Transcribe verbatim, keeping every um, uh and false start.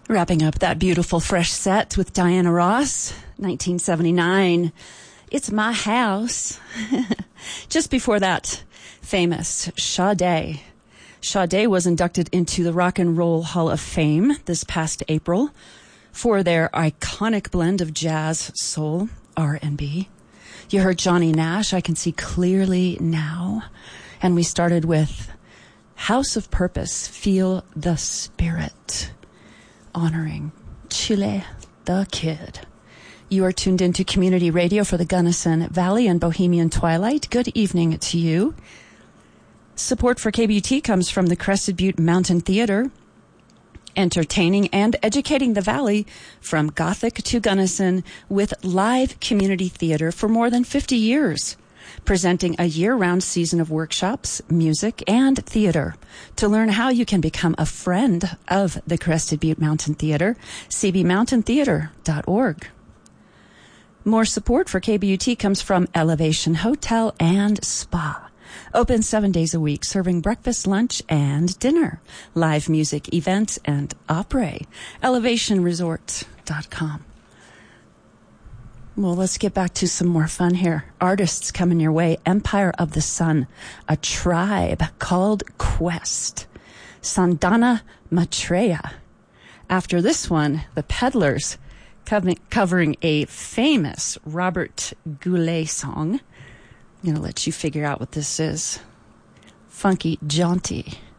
Wrapping up that beautiful fresh set with Diana Ross, nineteen seventy-nine. It's My House. Just before that, famous Sade. Sade was inducted into the Rock and Roll Hall of Fame this past April for their iconic blend of jazz, soul, R and B. You heard Johnny Nash, I Can See Clearly Now. And we started with House of Purpose, Feel the Spirit, honoring Chile the Kid. You are tuned into community radio for the Gunnison Valley and Bohemian Twilight. Good evening to you. Support for K B U T comes from the Crested Butte Mountain Theater, entertaining and educating the Valley from Gothic to Gunnison with live community theater for more than fifty years. Presenting a year-round season of workshops, music, and theater. To learn how you can become a friend of the Crested Butte Mountain Theater, c b mountain theater dot org. More support for K B U T comes from Elevation Hotel and Spa. Open seven days a week, serving breakfast, lunch, and dinner. Live music, events, and opera. elevation resort dot com. Well, let's get back to some more fun here. Artists coming your way. Empire of the Sun, a tribe called Quest. Sandana Maitreya. After this one, the Peddlers, covering a famous Robert Goulet song. I'm going to let you figure out what this is. Funky Jaunty.